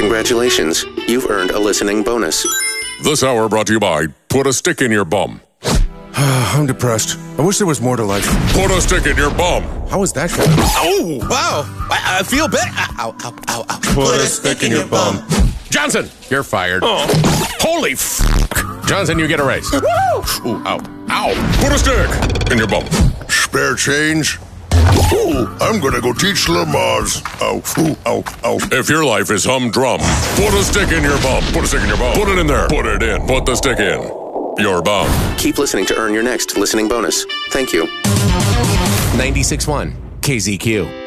Congratulations, you've earned a listening bonus. This hour brought to you by Put a Stick in Your Bum. I'm depressed. I wish there was more to life. Put a stick in your bum. How is that going? Oh, wow. I feel better. Ow, ow, ow, ow. Put a stick in your bum. Johnson, you're fired. Oh. Holy f***. Johnson, you get a raise. Woo! Ooh, ow. Ow. Put a stick in your bum. Spare change? Ooh, I'm gonna go teach Lamaze. Ow, ooh, ow, ow. If your life is humdrum, put a stick in your bum. Put a stick in your bum. Put it in there. Put it in. Put the stick in your bum. Keep listening to earn your next listening bonus. Thank you. 96.1 KZQ.